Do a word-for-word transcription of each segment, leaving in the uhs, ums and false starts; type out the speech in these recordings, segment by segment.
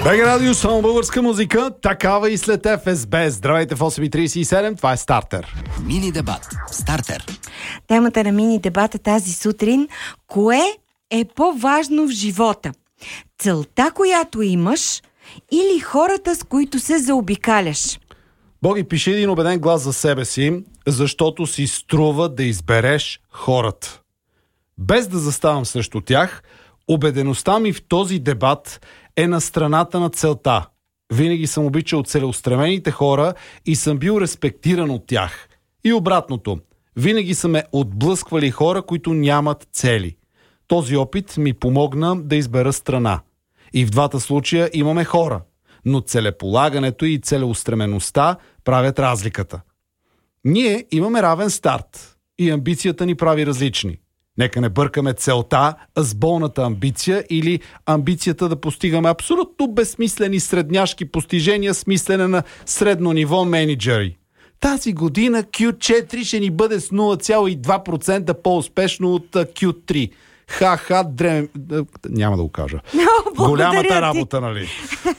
БГ Радио, само българска музика, такава и след Еф Ес Бе. Здравейте в осем и тридесет и седем, това е Стартер. Мини дебат. Стартер. Темата на мини дебата тази сутрин: кое е по-важно в живота? Целта, която имаш, или хората, с които се заобикаляш? Боги, пиши един убеден глас за себе си, защото си струва да избереш хората. Без да заставам срещу тях, убедеността ми в този дебат е на страната на целта. Винаги съм обичал целеустремените хора и съм бил респектиран от тях. И обратното. Винаги са ме отблъсквали хора, които нямат цели. Този опит ми помогна да избера страна. И в двата случая имаме хора. Но целеполагането и целеустремеността правят разликата. Ние имаме равен старт и амбицията ни прави различни. Нека не бъркаме целта с болната амбиция или амбицията да постигаме абсолютно безсмислени средняшки постижения с мислене на средно ниво менеджери. Тази година Кю четири ще ни бъде с нула цяло и две процента по-успешно от Кю три. Ха-ха, дрем... Няма да го кажа. No, Голямата работа, нали?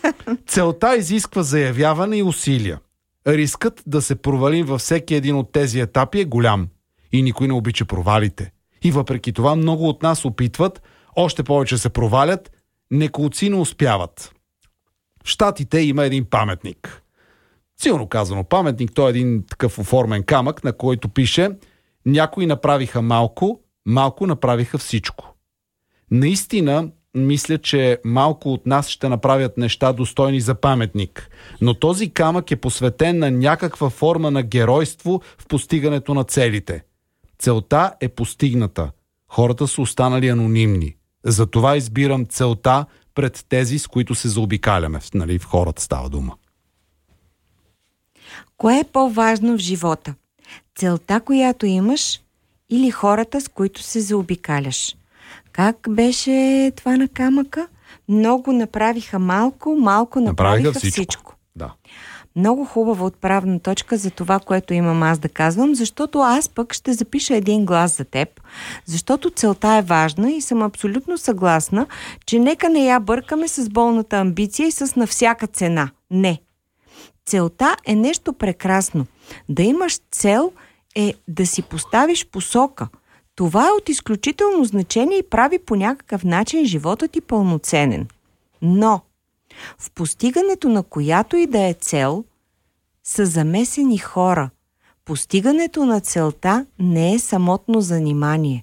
Целта изисква заявяване и усилия. Рискът да се провалим във всеки един от тези етапи е голям. И никой не обича провалите. И въпреки това много от нас опитват, още повече се провалят, неколци не успяват. В Щатите има един паметник. Силно казано паметник, той е един такъв оформен камък, на който пише: някои направиха малко, малко направиха всичко. Наистина, мисля, че малко от нас ще направят неща достойни за паметник, но този камък е посветен на някаква форма на геройство в постигането на целите. Целта е постигната. Хората са останали анонимни. Затова избирам целта пред тези, с които се заобикаляме. Нали, в хората става дума. Кое е по-важно в живота? Целта, която имаш, или хората, с които се заобикаляш? Как беше това на камъка? Много направиха малко, малко направиха, направиха всичко. всичко. Да. Много хубава отправна точка за това, което имам аз да казвам, защото аз пък ще запиша един глас за теб, защото целта е важна и съм абсолютно съгласна, че нека не я бъркаме с болната амбиция и с на всяка цена. Не. Целта е нещо прекрасно. Да имаш цел е да си поставиш посока. Това е от изключително значение и прави по някакъв начин живота ти пълноценен. Но в постигането на която и да е цел са замесени хора. Постигането на целта не е самотно занимание.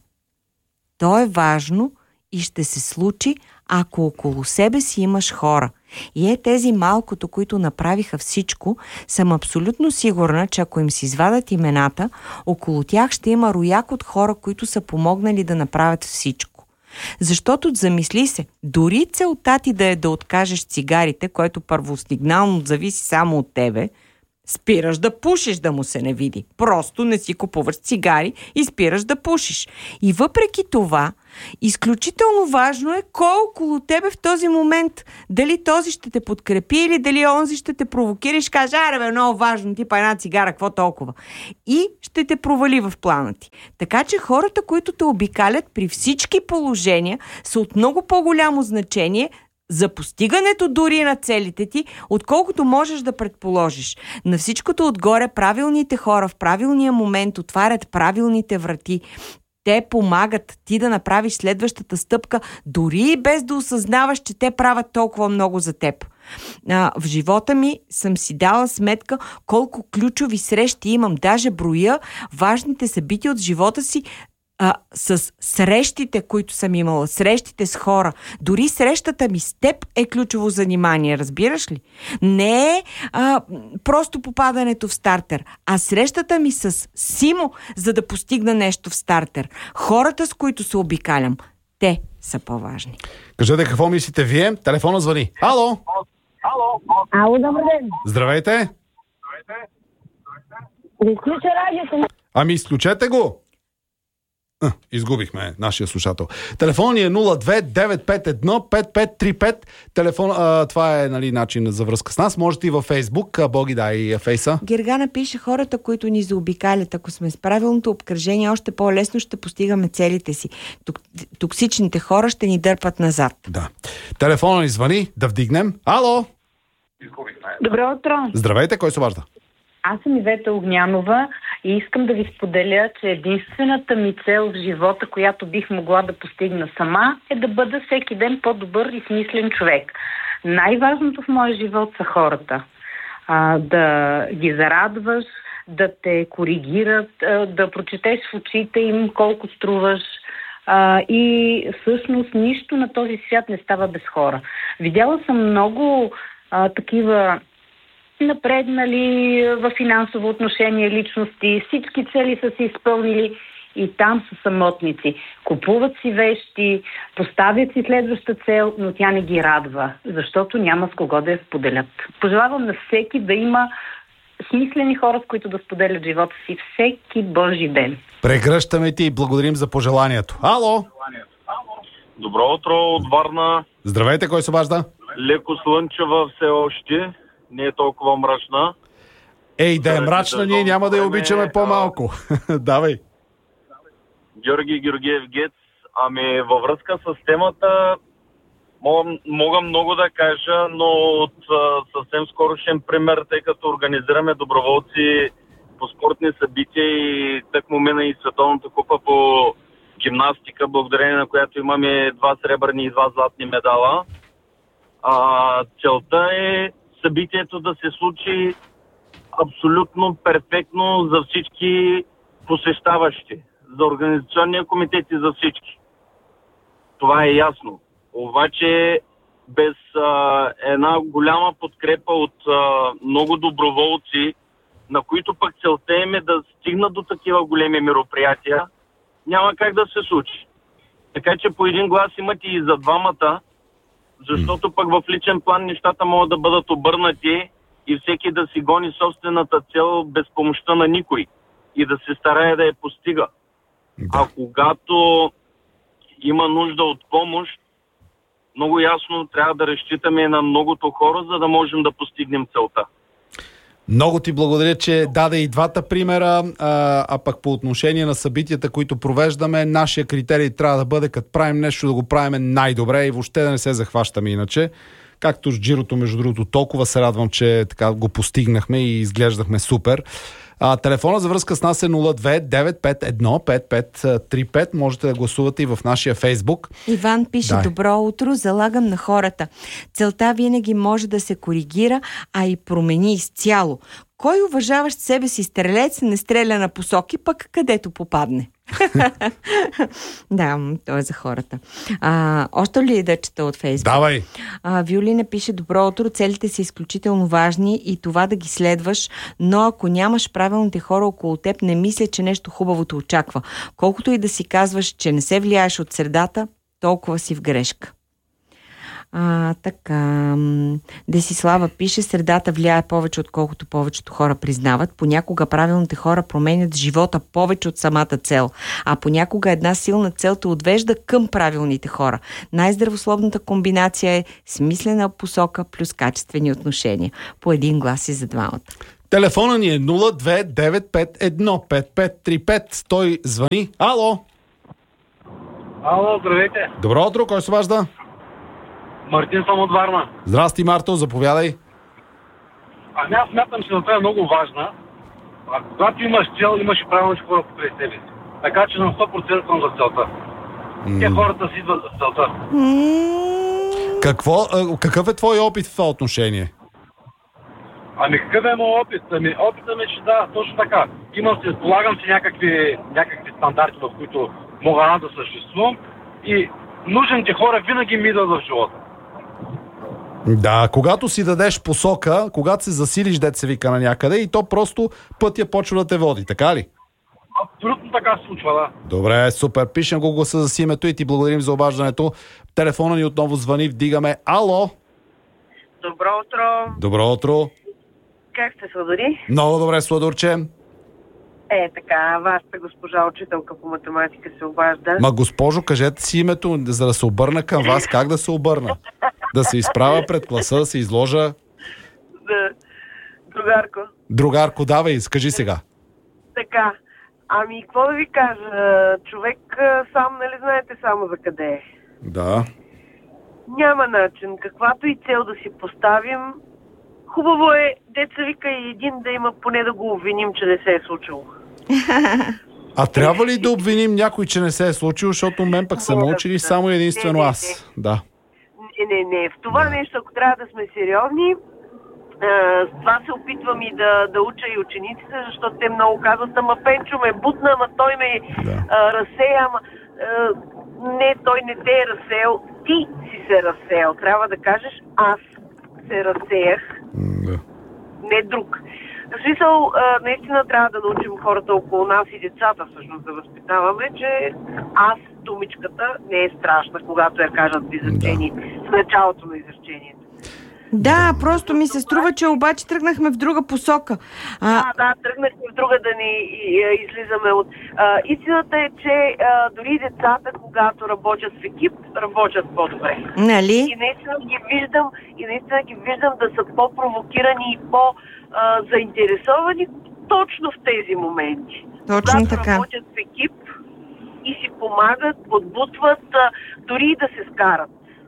То е важно и ще се случи, ако около себе си имаш хора. И е тези малкото, които направиха всичко, съм абсолютно сигурна, че ако им си извадат имената, около тях ще има рояк от хора, които са помогнали да направят всичко. Защото, замисли се, дори целта ти да е да откажеш цигарите, което първосигнално зависи само от тебе, спираш да пушиш, да му се не види. Просто не си купуваш цигари и спираш да пушиш. И въпреки това, изключително важно е кой около тебе в този момент. Дали този ще те подкрепи или дали онзи ще те провокира и ще каже: аре бе, много важно, типа една цигара, какво толкова? И ще те провали в плана ти. Така че хората, които те обикалят при всички положения, са от много по-голямо значение за постигането дори на целите ти, отколкото можеш да предположиш. На всичкото отгоре правилните хора в правилния момент отварят правилните врати. Те помагат ти да направиш следващата стъпка, дори и без да осъзнаваш, че те правят толкова много за теб. А, в живота ми съм си дала сметка колко ключови срещи имам. Даже броя важните събития от живота си А, с срещите, които съм имала, срещите с хора. Дори срещата ми с теб е ключово занимание, разбираш ли? Не е а, просто попадането в стартер, а срещата ми с Симо, за да постигна нещо в стартер. Хората, с които се обикалям, те са по-важни. Кажете какво мислите вие. Телефона звъни. Ало! Ало! Ало, добър ден! Здравейте! Да изключа радиото. Ами изключете го! А, изгубихме нашия слушател. Телефон е нула две девет пет едно пет пет три пет. Телефон, а, това е, нали, начин за връзка с нас. Можете и във Фейсбук. А, Боги, дай Фейса. Гергана пише: хората, които ни заобикалят, ако сме с правилното обкръжение, още по-лесно ще постигаме целите си. Токсичните хора ще ни дърпат назад. Да. Телефона ни звъни, да вдигнем. Ало! Добро утро! Здравейте, кой се обажда? Аз съм Ивета Огнянова и искам да ви споделя, че единствената ми цел в живота, която бих могла да постигна сама, е да бъда всеки ден по-добър и смислен човек. Най-важното в моя живот са хората. А, да ги зарадваш, да те коригират, а, да прочетеш в очите им колко струваш. А, и всъщност нищо на този свят не става без хора. Видяла съм много а, такива напреднали в финансово отношение личности, всички цели са се изпълнили и там са самотници. Купуват си вещи, поставят си следваща цел, но тя не ги радва, защото няма с кого да я споделят. Пожелавам на всеки да има смислени хора, с които да споделят живота си всеки Божи ден. Прегръщаме ти и благодарим за пожеланието. Ало! Добро утро от Варна. Здравейте, кой се обажда? Леко слънчева все още. Не е толкова мрачна. Ей, да е мрачна, ние няма да я обичаме по-малко. Давай. Георги Георгиев Гец. Ами във връзка с темата мога, мога много да кажа, но от а, съвсем скорошен пример, тъй като организираме доброволци по спортни събития и тъкмо мина и Световната купа по гимнастика, благодарение на която имаме два сребърни и два златни медала. А, целта е събитието да се случи абсолютно перфектно за всички посещаващи, за организационния комитет и за всички. Това е ясно. Обаче без а, една голяма подкрепа от а, много доброволци, на които пък целта им е да стигнат до такива големи мероприятия, няма как да се случи. Така че по един глас имате и за двамата, защото пък в личен план нещата могат да бъдат обърнати и всеки да си гони собствената цел без помощта на никой и да се старае да я постига. Да. А когато има нужда от помощ, много ясно трябва да разчитаме на многото хора, за да можем да постигнем целта. Много ти благодаря, че даде и двата примера, а, а пък по отношение на събитията, които провеждаме, нашия критерий трябва да бъде, като правим нещо, да го правим най-добре и въобще да не се захващаме иначе. Както с джирото, между другото, толкова се радвам, че така го постигнахме и изглеждахме супер. А, телефона за връзка с нас е нула две девет пет едно пет пет три пет. Можете да гласувате и в нашия Фейсбук. Иван пише: добро утро, залагам на хората. Целта винаги може да се коригира, а и промени изцяло. Кой уважаващ себе си стрелец не стреля на посоки, пък където попадне? Да, то е за хората. А, още ли да чета от Фейсбук? Давай! А, Виолина пише: добро утро, целите са изключително важни и това да ги следваш, но ако нямаш правилните хора около теб, не мисля, че нещо хубаво те очаква. Колкото и да си казваш, че не се влияеш от средата, толкова си в грешка. А, така. Десислава пише: средата влияе повече, отколкото повечето хора признават. Понякога правилните хора променят живота повече от самата цел, а понякога една силна цел те отвежда към правилните хора. Най-здравословната комбинация е смислена посока плюс качествени отношения. По един глас и за двамата. Телефона ни е нула две девет пет едно пет пет три пет. Той звъни. Ало! Ало, здравейте! Добро утро, кой се обажда? Мартин съм от Варна. Здрасти, Марто, заповядай. Ами аз смятам, че това е много важна. А когато имаш цел, имаш и правилни хора покрай себе си. Така че на сто процента съм за целта. Mm. Те хората си идват за целта. Mm. Какво, какъв е твой опит в това отношение? Ами какъв е моят опит? Ами опитът ми, че да, точно така. Имам си, полагам си някакви, някакви стандарти, в които мога да съществувам и нужните хора винаги ми идват в живота. Да, когато си дадеш посока, когато се засилиш, дет се вика на някъде, и то просто пътя почва да те води, така ли? Абсолютно така се случва, да. Добре, супер. Пишем го гласа за името и ти благодарим за обаждането. Телефона ни отново звъни, вдигаме. Ало! Добро утро! Добро утро! Как сте, Сладори? Много добре, Сладурче. Е, така, вашата госпожа учителка по математика се обажда. Ма, госпожо, кажете си името, за да се обърна към вас. Как да се обърна? Да се изправя пред класа, да се изложа... Да. Другарко. Другарко, давай, скажи сега. Така, ами, какво да ви кажа? Човек сам, нали знаете само за къде е? Да. Няма начин. Каквато и цел да си поставим, хубаво е, деца вика, и един да има, поне да го обвиним, че не се е случило. А трябва ли да обвиним някой, че не се е случило, защото мен пък са научили само единствено не, не, аз? Да. Не, не, не. В това да. нещо, ако трябва да сме сериозни, с това се опитвам и да, да уча и учениците, защото те много казват, ама Пенчо ме бутна, ама той ме да. а, разсея, ама а, не, той не те е разсеял, ти си се разсеял. Трябва да кажеш, аз се разсеях, да. Не друг. В смисъл, а, наистина трябва да научим хората около нас и децата всъщност да възпитаваме, че аз, думичката, не е страшна, когато я кажат в изречение, да. В началото на изречението. Да, просто ми се струва, че обаче тръгнахме в друга посока. А... Да, да, тръгнахме в друга да ни излизаме от... А, истината е, че а, дори децата, когато работят в екип, работят по-добре. Нали? И наистина ги виждам, и наистина ги виждам да са по-провокирани и по-заинтересовани точно в тези моменти. Точно когато така. Работят в екип и си помагат, подбутват, а, дори и да се скарат.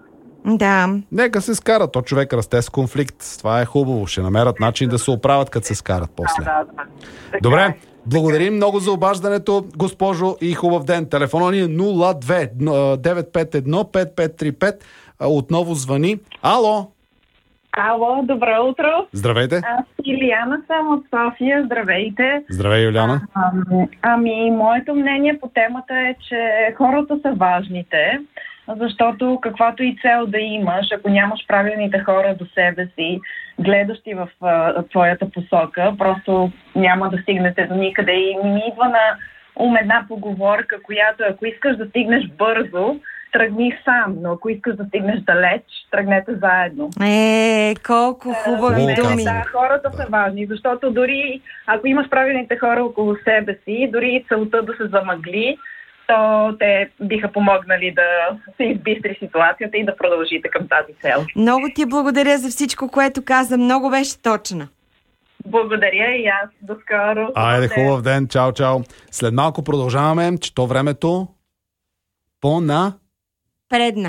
Да. Нека се скарат, то човек расте с конфликт. Това е хубаво. Ще намерят начин да се оправят, като се скарат после. Да, да, да. Добре, благодарим много за обаждането, госпожо, и хубав ден. Телефонът ни е нула две девет пет едно пет пет три пет. Отново звъни. Ало! Ало, добро утро! Здравейте! Аз Илияна съм от София. Здравейте! Здравей, Юлиана! А, ами, моето мнение по темата е, че хората са важните, защото каквато и цел да имаш, ако нямаш правилните хора до себе си, гледащи в а, твоята посока, просто няма да стигнете до никъде. И ми идва на ум една поговорка, която ако искаш да стигнеш бързо, тръгни сам, но ако искаш да стигнеш далеч, тръгнете заедно. Е, колко хубави да, думи. Да, хората са важни, защото дори ако имаш правилните хора около себе си, дори и целта да се замъгли, то те биха помогнали да се избистри ситуацията и да продължите към тази цел. Много ти благодаря за всичко, което каза. Много беше точна. Благодаря и аз. До скоро. Айде, хубав ден. Чао, чао. След малко продължаваме, че то времето по-на... Предна.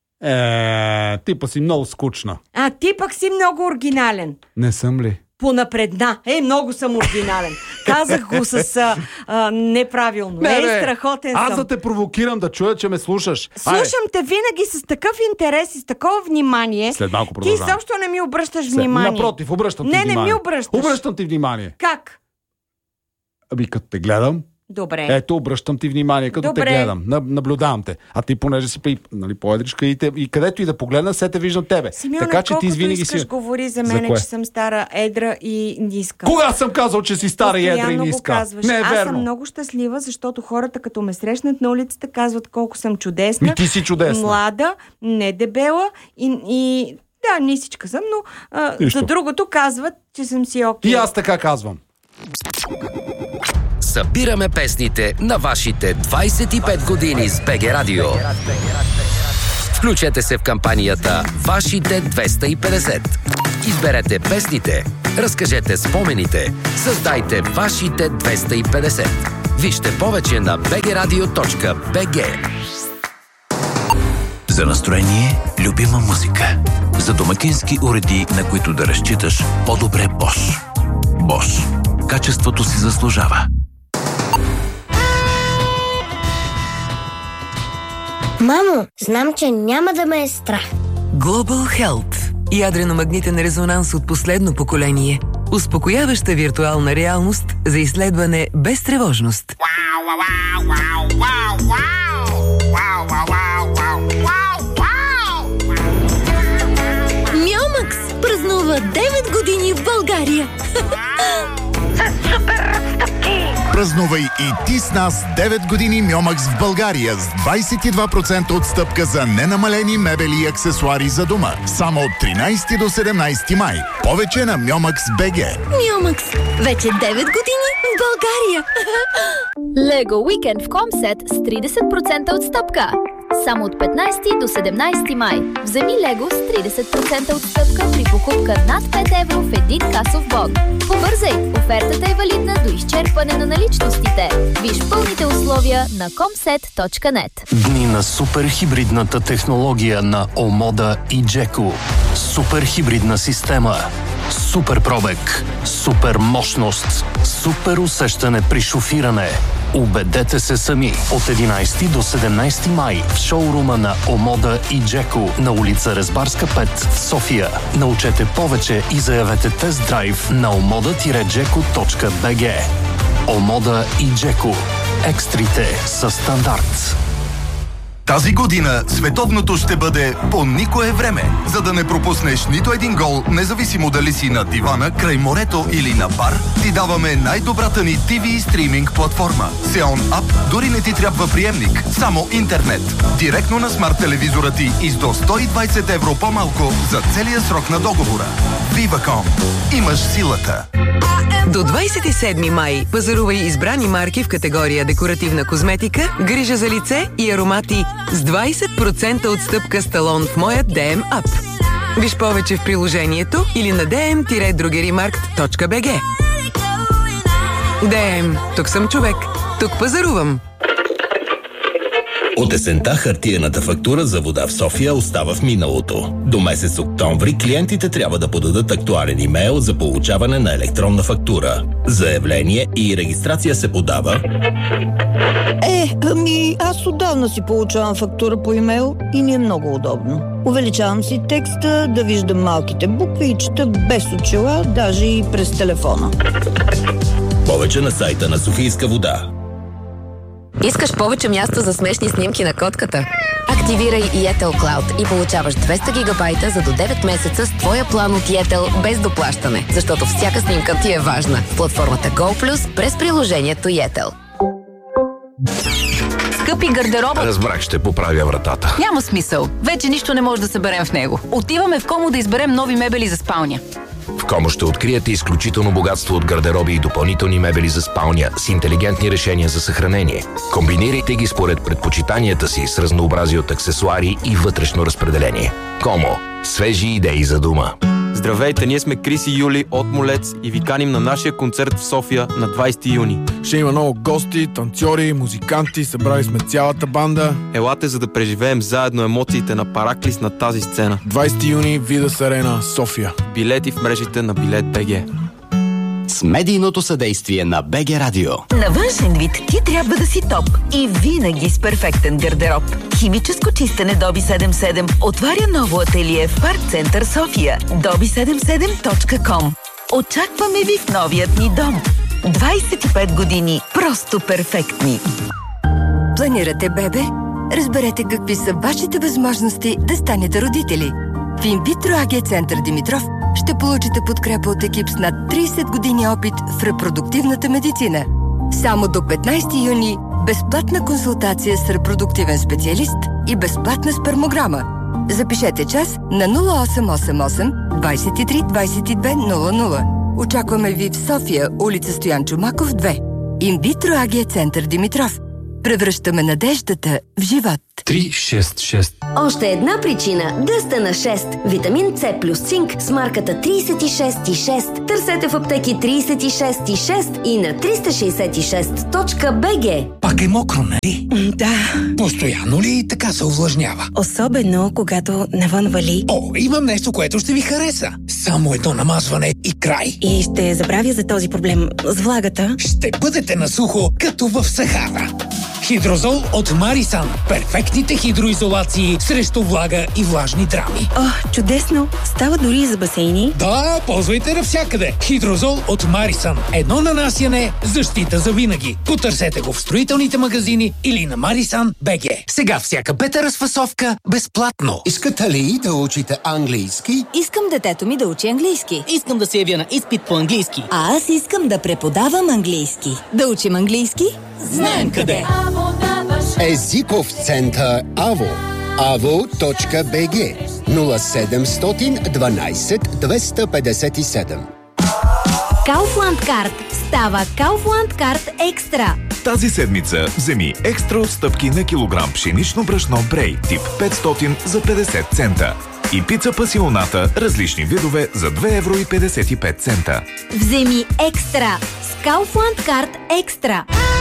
Е, ти па си много скучна. А ти пък си много оригинален. Не съм ли? Понапредна. Е, много съм оригинален. Казах го с а, а, неправилно. Не, е, не. страхотен Аз съм. да те провокирам да чуя, че ме слушаш. Слушам Айде. те винаги с такъв интерес и с такова внимание. След малко Ти продължаваме. също не ми обръщаш След... внимание. Напротив, обръщам ти не, внимание. Не, не ми обръщаш. Обръщам ти внимание. Как? Ами като те гледам. Добре. Ето, обръщам ти внимание, като Добре. те гледам. Наблюдавам те. А ти, понеже си нали, по-едричка и, те, и където и да погледна, се те виждам тебе. Симеоне, така че ти винаги искаш си... говори за За мен, кое? че съм стара, едра и ниска. Кога съм казал, че си стара и едра и ниска? Казваш. Не е Аз верно. съм много щастлива, защото хората, като ме срещнат на улицата, казват колко съм чудесна. Ми ти си чудесна. Млада, не дебела и... и... Да, нисичка съм, но а, за другото казват, че съм си окей. И аз така казвам. Събираме песните на вашите двайсет и пет години с БГ Радио. Включете се в кампанията Вашите двеста и петдесет. Изберете песните, разкажете спомените, създайте Вашите двеста и петдесет. Вижте повече на би джи радио точка би джи. За настроение, любима музика. За домакински уреди, на които да разчиташ, по-добре Bosch. Bosch. Качеството си заслужава. Мамо, знам, че няма да ме е страх. Global Health. Ядрено-магнитен резонанс от последно поколение. Успокояваща виртуална реалност за изследване без тревожност. Миомакс празнува девет години в България. Супер стъпки! Празнувай и ти с нас девет години Миомакс в България с двайсет и два процента отстъпка за ненамалени мебели и аксесуари за дома. Само от тринайсети до седемнайсети май. Повече на Миомакс точка би джи. Миомакс. Вече девет години в България! Лего уикенд в Комсет с тридесет процента отстъпка. Само от петнайсети до седемнайсети май. Вземи Лего с тридесет процента отстъпка при покупка над пет евро в един касов бон. Побързай! Офертата е валидна до изчерпване на наличностите. Виж пълните условия на комсет точка нет. Дни на суперхибридната технология на Омода и Джеко. Суперхибридна система. Супер пробег. Супер мощност. Супер усещане при шофиране. Убедете се сами от единайсети до седемнайсети май в шоурума на Омода и Джеко на улица Резбарска пет в София. Научете повече и заявете тест-драйв на омода джеко точка би джи. Омода и Джеко. Екстрите са стандарт. Тази година световното ще бъде по никое време. За да не пропуснеш нито един гол, независимо дали си на дивана, край морето или на бар, ти даваме най-добрата ни ти ви стриминг платформа. Сеон Ап дори не ти трябва приемник, само интернет. Директно на смарт телевизора ти и с до сто и двайсет евро по-малко за целия срок на договора. Viva.com. Имаш силата. До двайсет и седми май пазарувай избрани марки в категория декоративна козметика, грижа за лице и аромати с двайсет процента отстъпка с талон в моят ди ем Ап. Виж повече в приложението или на ди ем другеримаркт точка би джи. ди ем. Тук съм човек. Тук пазарувам. От есента хартиената фактура за вода в София остава в миналото. До месец октомври клиентите трябва да подадат актуален имейл за получаване на електронна фактура. Заявление и регистрация се подава... Е, ами аз отдавна си получавам фактура по имейл и ми е много удобно. Увеличавам си текста, да виждам малките букви и чета без очила, даже и през телефона. Повече на сайта на Софийска вода. Искаш повече място за смешни снимки на котката? Активирай Yettel Cloud и получаваш двеста гигабайта за до девет месеца с твоя план от Yettel без доплащане, защото всяка снимка ти е важна. В платформата GoPlus през приложението Yettel. Скъпи гардероба... Разбрах, ще поправя вратата. Няма смисъл. Вече нищо не може да съберем в него. Отиваме в Комо да изберем нови мебели за спалня. В Комо ще откриете изключително богатство от гардероби и допълнителни мебели за спалня с интелигентни решения за съхранение. Комбинирайте ги според предпочитанията си с разнообразие от аксесуари и вътрешно разпределение. Комо. Свежи идеи за дома. Здравейте, ние сме Крис и Юли от Молец и ви каним на нашия концерт в София на двайсети юни. Ще има много гости, танцори, музиканти, събрали сме цялата банда. Елате, за да преживеем заедно емоциите на Параклис на тази сцена. двайсети юни, Видас Арена, София. Билети в мрежите на Билет точка би джи. С медийното съдействие на БГ Радио. На външен вид ти трябва да си топ и винаги с перфектен гардероб. Химическо чистене Доби седемдесет и седем отваря ново ателие в Парк Център София. доби седемдесет и седем точка ком. Очакваме ви в новият ни дом. двайсет и пет години просто перфектни. Планирате бебе? Разберете какви са вашите възможности да станете родители. В Инвитро АГ Център Димитров ще получите подкрепа от екип с над трийсет години опит в репродуктивната медицина. Само до петнайсети юни безплатна консултация с репродуктивен специалист и безплатна спермограма. Запишете час на нула осем осем осем двайсет и три двайсет и две нула нула. Очакваме ви в София, улица Стоян Чомаков две. Инвитро АГ Център Димитров. Превръщаме надеждата в живот. три шест шест. Още една причина да сте на шест. Витамин С плюс цинк с марката трийсет и шест и шест. Търсете в аптеки трийсет и шест и шест и на триста шейсет и шест точка би джи. Пак е мокро, нали? Да. Постоянно ли така се увлажнява? Особено, когато навън вали. О, имам нещо, което ще ви хареса. Само едно намазване и край. И ще забравя за този проблем с влагата. Ще бъдете на сухо, като в Сахара. Хидрозол от Марисан. Перфектните хидроизолации срещу влага и влажни драми. О, чудесно! Става дори и за басейни. Да, ползвайте навсякъде. Хидрозол от Марисан. Едно нанасяне, защита за винаги. Потърсете го в строителните магазини или на Марисан точка би джи. Сега всяка пета разфасовка безплатно. Искате ли да учите английски? Искам детето ми да учи английски. Искам да се явя на изпит по английски. А аз искам да преподавам английски. Да учим английски? Знаем къде! Езиков център АВО. аво точка би джи нула седемстотин дванайсет двеста петдесет и седем. Kaufland Card става Kaufland Card Екстра. Тази седмица вземи екстра отстъпки на килограм пшенично брашно Брей тип петстотин за петдесет цента и пица пасионата различни видове за две евро и петдесет и пет цента. Вземи екстра с Kaufland Card Екстра.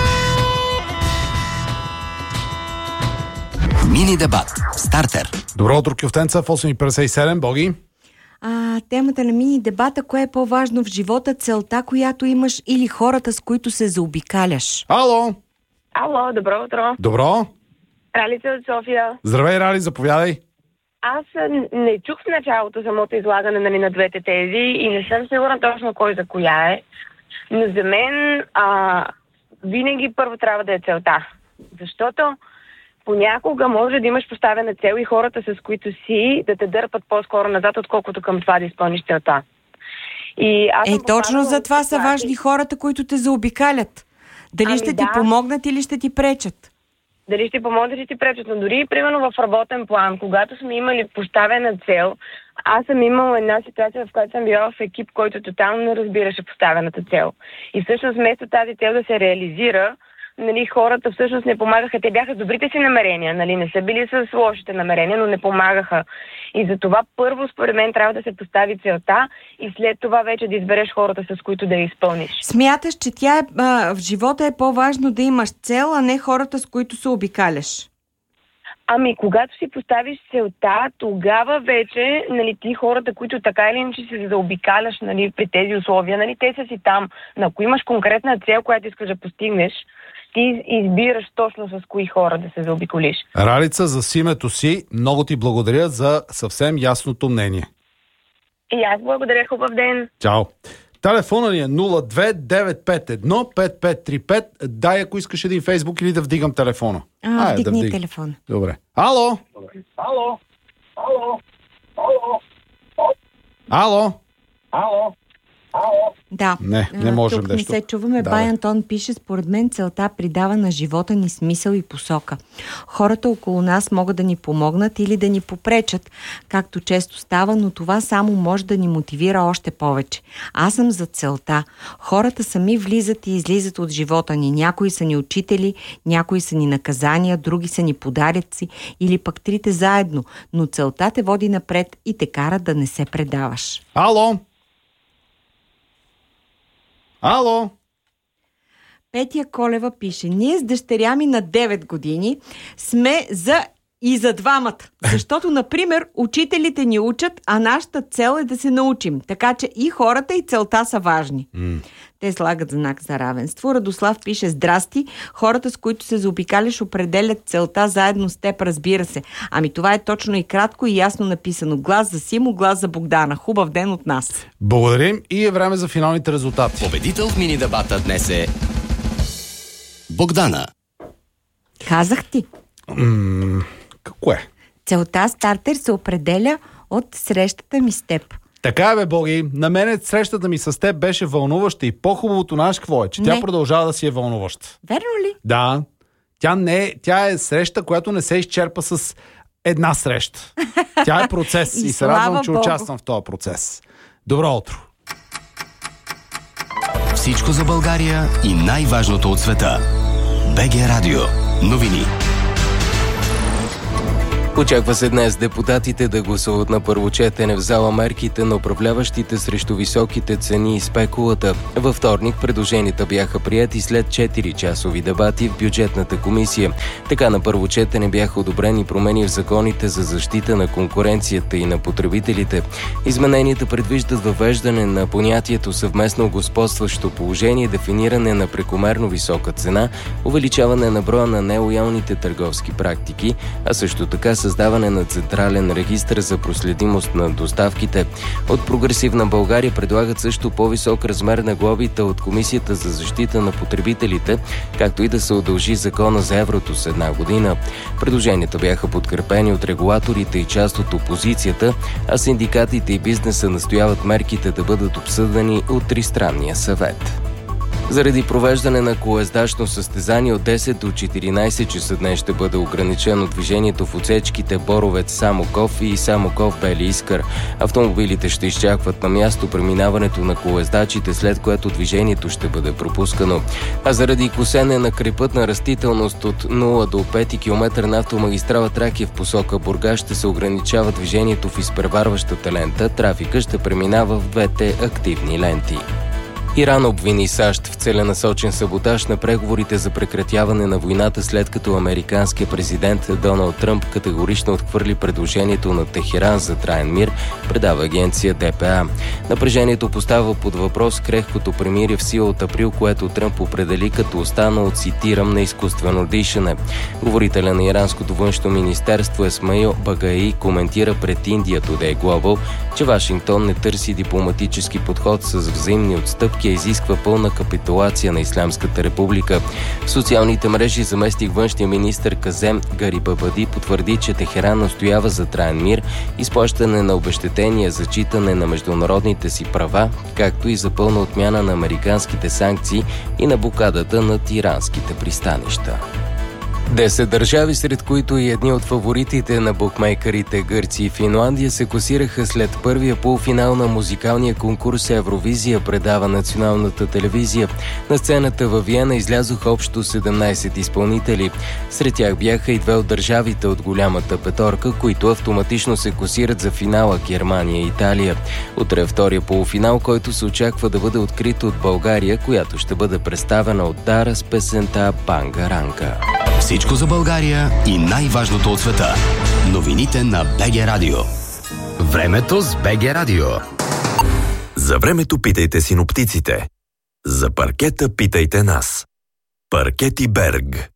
Мини дебат. Стартер. Добро утро, кюфтенца в осем и петдесет и седем. Боги. А, темата на мини дебата: кое е по-важно в живота, целта, която имаш, или хората, с които се заобикаляш? Ало! Ало, добро утро. Добро. Ралица от София. Здравей, Рали, заповядай. Аз не чух в началото самото излагане, нали, на двете тези и не съм сигурна точно кой за коя е. Но за мен а, винаги първо трябва да е целта. Защото понякога може да имаш поставена цел и хората, с които си, да те дърпат по-скоро назад, отколкото към това да изпълниш целта. И аз е, точно за това са важни хората, които те заобикалят. Дали ами ще да. ти помогнат или ще ти пречат? Дали ще помогнат или ще ти пречат. Но дори, примерно, в работен план, когато сме имали поставена цел, аз съм имала една ситуация, в която съм била в екип, който тотално не разбираше поставената цел. И всъщност вместо тази цел да се реализира, нали, хората всъщност не помагаха. Те бяха с добрите си намерения, нали, не са били с лошите намерения, но не помагаха. И за това първо, според мен, трябва да се постави целта и след това вече да избереш хората, с които да я изпълниш. Смяташ, че тя е, а, в живота е по-важно да имаш цел, а не хората, с които се обикаляш? Ами, когато си поставиш целта, тогава вече, нали, ти хората, които така или иначе се заобикаляш, нали, при тези условия, нали, те са си там. Но ако имаш конкретна цел, която искаш да постигнеш, ти избираш точно с кои хора да се заобиколиш. Ралица, за името си, много ти благодаря за съвсем ясното мнение. И аз благодаря, хубав ден. Чао. Телефона ни е нула две девет пет едно пет пет три пет. Дай, ако искаш един Фейсбук или да вдигам телефона. А, Ай, вдигни да вдиг... телефона. Добре. Ало? Ало? Ало? Ало? Ало? Ало? Да, не, не можем тук нещо. не се чуваме. Да, Бай Антон пише: според мен целта придава на живота ни смисъл и посока. Хората около нас могат да ни помогнат или да ни попречат, както често става, но това само може да ни мотивира още повече. Аз съм за целта. Хората сами влизат и излизат от живота ни. Някои са ни учители, някои са ни наказания, други са ни подаръци или пък трите заедно, но целта те води напред и те кара да не се предаваш. Ало? Ало? Петя Колева пише: ние с дъщеря ми на девет години сме за и за двамата. Защото, например, учителите ни учат, а нашата цел е да се научим. Така че и хората, и целта са важни. Mm. Те слагат знак за равенство. Радослав пише: здрасти, хората, с които се заобикаляш, определят целта заедно с теб, разбира се. Ами това е точно и кратко и ясно написано. Глас за Симо, глас за Богдана. Хубав ден от нас. Благодарим и е време за финалните резултати. Победител в мини дебата днес е Богдана. Казах ти. М- какво е? Целта стартер се определя от срещата ми с теб. Така е, бе, Боги. На мен срещата ми с теб беше вълнуваща и по-хубавото, знаеш какво е, че не. Тя продължава да си е вълнуваща. Верно ли? Да. Тя не е, тя е среща, която не се изчерпа с една среща. Тя е процес и, и се радвам, че Богу. участвам в този процес. Добро утро! Всичко за България и най-важното от света. БГ Радио. Новини. Очаква се днес депутатите да гласуват на първо четене в зала мерките на управляващите срещу високите цени и спекулата. Във вторник предложенията бяха приети след четири часови дебати в бюджетната комисия. Така на първо четене бяха одобрени промени в законите за защита на конкуренцията и на потребителите. Измененията предвиждат въвеждане на понятието съвместно господстващо положение, дефиниране на прекомерно висока цена, увеличаване на броя на нелоялните търговски практики, а също така създаване на централен регистър за проследимост на доставките. От Прогресивна България предлагат също по-висок размер на глобите от Комисията за защита на потребителите, както и да се удължи закона за еврото с една година. Предложенията бяха подкрепени от регулаторите и част от опозицията, а синдикатите и бизнеса настояват мерките да бъдат обсъдени от Тристранния съвет. Заради провеждане на колездачно състезание от десет до четиринайсет часа днес ще бъде ограничено движението в отсечките Боровец-Самоков и Самоков-Бели Искър. Автомобилите ще изчакват на място преминаването на колездачите, след което движението ще бъде пропускано. А заради косене на крайпътна растителност от нула до пет километра на автомагистрала Тракия в посока Бургас ще се ограничава движението в изпреварващата лента. Трафика ще преминава в двете активни ленти. Иран обвини САЩ в целенасочен саботаж на преговорите за прекратяване на войната, след като американският президент Доналд Тръмп категорично отхвърли предложението на Техеран за траен мир, предава агенция Д П А. Напрежението поставя под въпрос крехкото премирие в сила от април, което Тръмп определи като останало, цитирам, на изкуствено дишане. Говорителя на иранското външно министерство Есмаил Багаи коментира пред Индия Today Global, че Вашингтон не търси дипломатически подход с взаимни отстъпки, а изисква пълна капитулация на Ислямската република. В социалните мрежи заместник външния министър Казем Гарибабади потвърди, че Техеран настоява за траен мир, изплащане на обезщетения, зачитане на международните си права, както и за пълна отмяна на американските санкции и на блокадата над иранските пристанища. Десет държави, сред които и едни от фаворитите на букмейкерите Гърция и Финландия, се класираха след първия полуфинал на музикалния конкурс Евровизия, предава националната телевизия. На сцената във Виена излязоха общо седемнайсет изпълнители. Сред тях бяха и две от държавите от голямата петорка, които автоматично се класират за финала – Германия и Италия. Утре е втория полуфинал, който се очаква да бъде открит от България, която ще бъде представена от Дара с песента Бангаранка. Всичко за България и най-важното от света. Новините на Б Г Радио. Времето с Б Г Радио. За времето питайте синоптиците. За паркета питайте нас. Паркети Берг.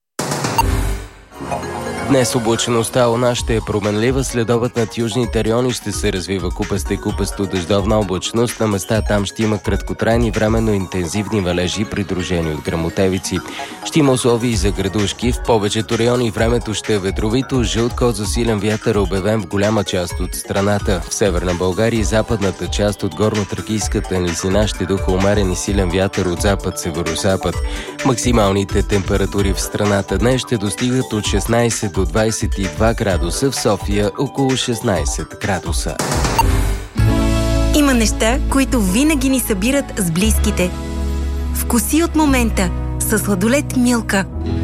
Днес облачеността у нас ще е променлива, следобед над южните райони ще се развива купеста и купесто дъждовна облачност. На места там ще има краткотрайни временно интензивни валежи, придружени от гръмотевици. Ще има условия и за градушки. В повечето райони времето ще е ветровито. Жълт код за силен вятър е обявен в голяма част от страната. В Северна България и западната част от горно-тракийската низина ще духа умерен и силен вятър от запад-северозапад. Максималните температури в страната днес ще достигат от шестнайсет до двайсет и два градуса, в София около шестнайсет градуса. Има неща, които винаги ни събират с близките. Вкуси от момента със сладолед Милка.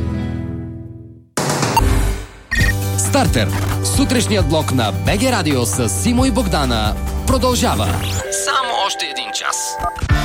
Стартер. Сутрешният блок на Б Г Радио с Симо и Богдана продължава. Само още един час.